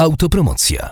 Autopromocja.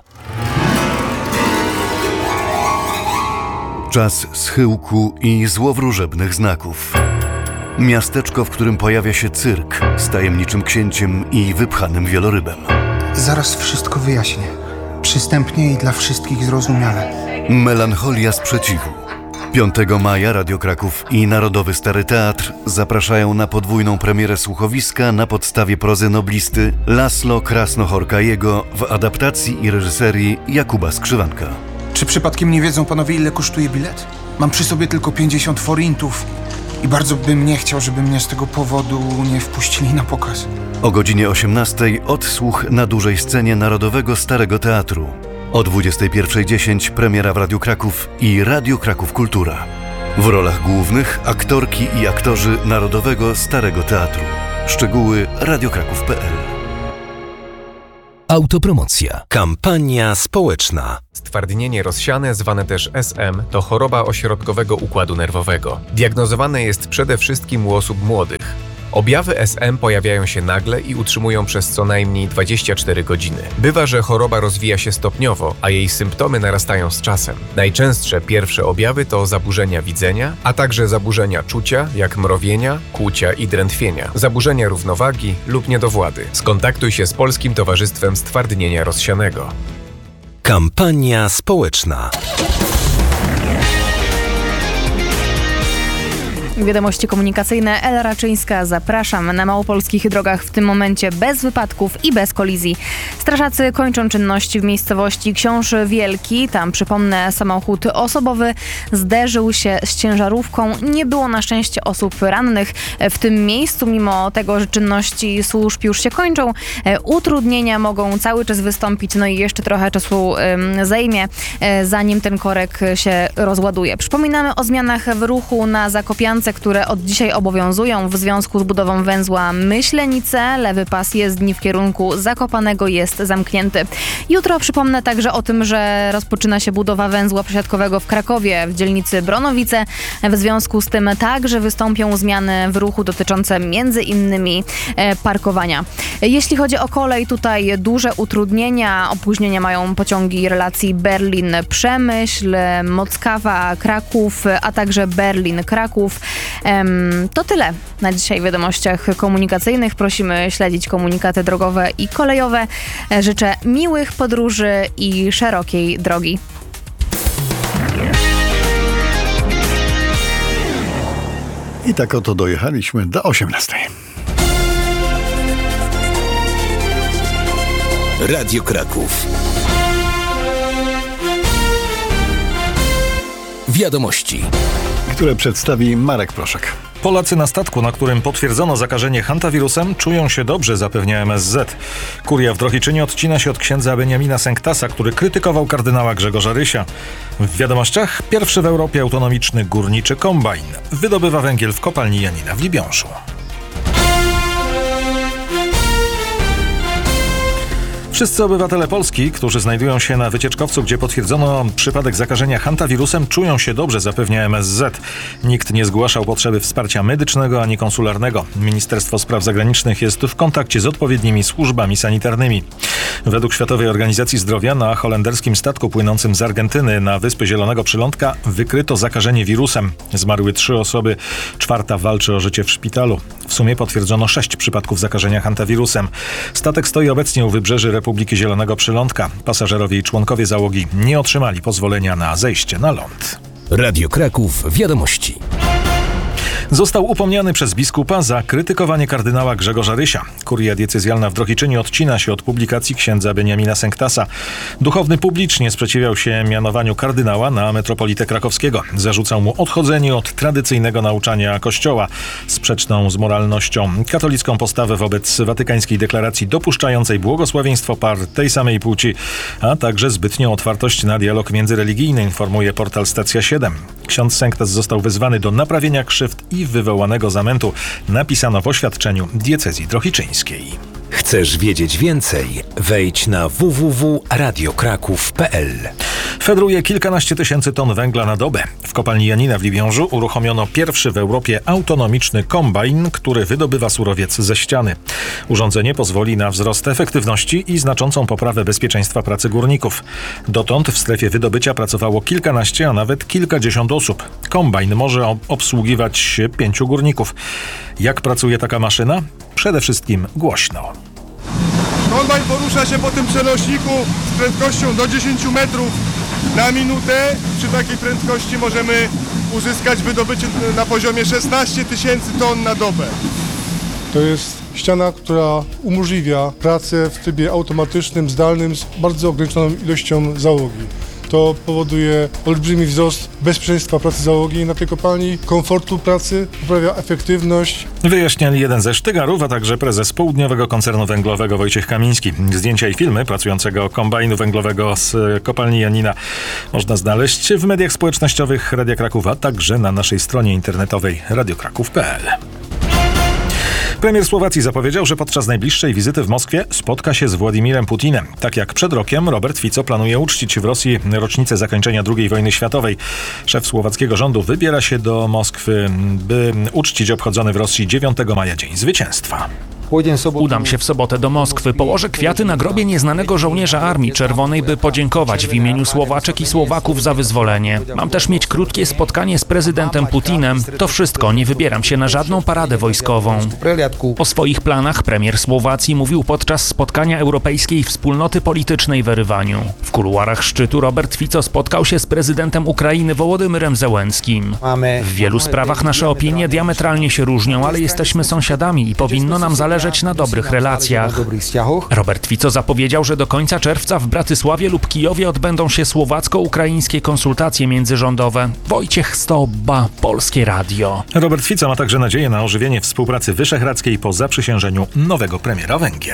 Czas schyłku i złowróżebnych znaków. Miasteczko, w którym pojawia się cyrk z tajemniczym księciem i wypchanym wielorybem. Zaraz wszystko wyjaśnię. Przystępnie i dla wszystkich zrozumiale. Melancholia sprzeciwu. 5 maja Radio Kraków i Narodowy Stary Teatr zapraszają na podwójną premierę słuchowiska na podstawie prozy noblisty Laszlo Krasno-Horkajego w adaptacji i reżyserii Jakuba Skrzywanka. Czy przypadkiem nie wiedzą panowie, ile kosztuje bilet? Mam przy sobie tylko 50 forintów i bardzo bym nie chciał, żeby mnie z tego powodu nie wpuścili na pokaz. O godzinie 18:00 odsłuch na dużej scenie Narodowego Starego Teatru. O 21:10 premiera w Radiu Kraków i Radio Kraków Kultura. W rolach głównych aktorki i aktorzy Narodowego Starego Teatru. Szczegóły radiokraków.pl. Autopromocja. Kampania społeczna. Stwardnienie rozsiane, zwane też SM, to choroba ośrodkowego układu nerwowego. Diagnozowane jest przede wszystkim u osób młodych. Objawy SM pojawiają się nagle i utrzymują przez co najmniej 24 godziny. Bywa, że choroba rozwija się stopniowo, a jej symptomy narastają z czasem. Najczęstsze pierwsze objawy to zaburzenia widzenia, a także zaburzenia czucia, jak mrowienia, kłucia i drętwienia, zaburzenia równowagi lub niedowłady. Skontaktuj się z Polskim Towarzystwem Stwardnienia Rozsianego. Kampania społeczna. Wiadomości komunikacyjne. Ela Raczyńska, zapraszam. Na małopolskich drogach w tym momencie bez wypadków i bez kolizji. Strażacy kończą czynności w miejscowości Książ Wielki. Tam, przypomnę, samochód osobowy zderzył się z ciężarówką. Nie było na szczęście osób rannych w tym miejscu, mimo tego, że czynności służb już się kończą. Utrudnienia mogą cały czas wystąpić, no i jeszcze trochę czasu zajmie, zanim ten korek się rozładuje. Przypominamy o zmianach w ruchu na Zakopiance, które od dzisiaj obowiązują w związku z budową węzła Myślenice. Lewy pas jezdni w kierunku Zakopanego jest zamknięty. Jutro przypomnę także o tym, że rozpoczyna się budowa węzła przesiadkowego w Krakowie w dzielnicy Bronowice. W związku z tym także wystąpią zmiany w ruchu dotyczące między innymi parkowania. Jeśli chodzi o kolej, tutaj duże utrudnienia. Opóźnienia mają pociągi relacji Berlin-Przemyśl, Mockawa-Kraków, a także Berlin-Kraków. To tyle na dzisiaj w wiadomościach komunikacyjnych. Prosimy śledzić komunikaty drogowe i kolejowe. Życzę miłych podróży i szerokiej drogi. I tak oto dojechaliśmy do 18:00. Radio Kraków. Wiadomości, które przedstawi Marek Proszek. Polacy na statku, na którym potwierdzono zakażenie hantawirusem, czują się dobrze, zapewnia MSZ. Kuria w Drohiczynie odcina się od księdza Beniamina Senktasa, który krytykował kardynała Grzegorza Rysia. W wiadomościach pierwszy w Europie autonomiczny górniczy kombajn wydobywa węgiel w kopalni Janina w Libiążu. Wszyscy obywatele Polski, którzy znajdują się na wycieczkowcu, gdzie potwierdzono przypadek zakażenia hantawirusem, czują się dobrze, zapewnia MSZ. Nikt nie zgłaszał potrzeby wsparcia medycznego ani konsularnego. Ministerstwo Spraw Zagranicznych jest w kontakcie z odpowiednimi służbami sanitarnymi. Według Światowej Organizacji Zdrowia na holenderskim statku płynącym z Argentyny na Wyspy Zielonego Przylądka wykryto zakażenie wirusem. Zmarły 3 osoby, 4. walczy o życie w szpitalu. W sumie potwierdzono 6 przypadków zakażenia hantawirusem. Statek stoi obecnie u wybrzeży Republiki Zielonego Przylądka. Pasażerowie i członkowie załogi nie otrzymali pozwolenia na zejście na ląd. Radio Kraków. Wiadomości. Został upomniany przez biskupa za krytykowanie kardynała Grzegorza Rysia. Kuria diecezjalna w Drohiczynie odcina się od publikacji księdza Beniamina Senktasa. Duchowny publicznie sprzeciwiał się mianowaniu kardynała na metropolitę krakowskiego. Zarzucał mu odchodzenie od tradycyjnego nauczania Kościoła, sprzeczną z moralnością, katolicką postawę wobec watykańskiej deklaracji dopuszczającej błogosławieństwo par tej samej płci, a także zbytnią otwartość na dialog międzyreligijny, informuje portal Stacja 7. Ksiądz Senktas został wezwany do naprawienia krzywd i wywołanego zamętu, napisano w oświadczeniu diecezji drohiczyńskiej. Chcesz wiedzieć więcej? Wejdź na www.radiokraków.pl. Fedruje kilkanaście tysięcy ton węgla na dobę. W kopalni Janina w Libiążu uruchomiono pierwszy w Europie autonomiczny kombajn, który wydobywa surowiec ze ściany. Urządzenie pozwoli na wzrost efektywności i znaczącą poprawę bezpieczeństwa pracy górników. Dotąd w strefie wydobycia pracowało kilkanaście, a nawet kilkadziesiąt osób. Kombajn może obsługiwać 5 górników. Jak pracuje taka maszyna? Przede wszystkim głośno. Kombajn porusza się po tym przenośniku z prędkością do 10 metrów na minutę. Przy takiej prędkości możemy uzyskać wydobycie na poziomie 16 tysięcy ton na dobę. To jest ściana, która umożliwia pracę w trybie automatycznym, zdalnym z bardzo ograniczoną ilością załogi. To powoduje olbrzymi wzrost bezpieczeństwa pracy załogi na tej kopalni, komfortu pracy, poprawia efektywność. Wyjaśniali jeden ze sztygarów, a także prezes Południowego Koncernu Węglowego Wojciech Kamiński. Zdjęcia i filmy pracującego kombajnu węglowego z kopalni Janina można znaleźć w mediach społecznościowych Radia Kraków, a także na naszej stronie internetowej radiokraków.pl. Premier Słowacji zapowiedział, że podczas najbliższej wizyty w Moskwie spotka się z Władimirem Putinem. Tak jak przed rokiem, Robert Fico planuje uczcić w Rosji rocznicę zakończenia II wojny światowej. Szef słowackiego rządu wybiera się do Moskwy, by uczcić obchodzony w Rosji 9 maja Dzień Zwycięstwa. Udam się w sobotę do Moskwy. Położę kwiaty na grobie nieznanego żołnierza Armii Czerwonej, by podziękować w imieniu Słowaczek i Słowaków za wyzwolenie. Mam też mieć krótkie spotkanie z prezydentem Putinem. To wszystko, nie wybieram się na żadną paradę wojskową. O swoich planach premier Słowacji mówił podczas spotkania Europejskiej Wspólnoty Politycznej w Erywaniu. W kuluarach szczytu Robert Fico spotkał się z prezydentem Ukrainy Wołodymyrem Zełenskim. W wielu sprawach nasze opinie diametralnie się różnią, ale jesteśmy sąsiadami i powinno nam zależeć na dobrych relacjach. Robert Fico zapowiedział, że do końca czerwca w Bratysławie lub Kijowie odbędą się słowacko-ukraińskie konsultacje międzyrządowe. Wojciech Stobba, Polskie Radio. Robert Fico ma także nadzieję na ożywienie współpracy wyszehradzkiej po zaprzysiężeniu nowego premiera Węgier.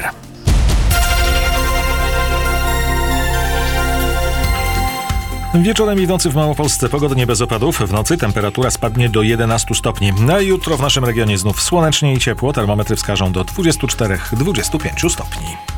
Wieczorem i w nocy w Małopolsce pogodnie bez opadów. W nocy temperatura spadnie do 11 stopni. A jutro w naszym regionie znów słonecznie i ciepło. Termometry wskażą do 24-25 stopni.